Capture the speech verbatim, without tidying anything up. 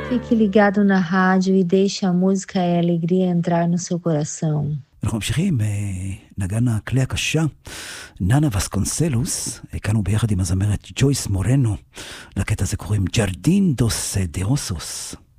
Fique ligado na rádio e deixe a música e a alegria entrar no seu coração. אנחנו ממשיכים בנגן הכלי הקשה, נאנה וסקונסלוס, הקנו ביחד עם הזמרת ג'ויס מורנו, לקטע הזה קוראים ג'רדין דוס דה אוסוס.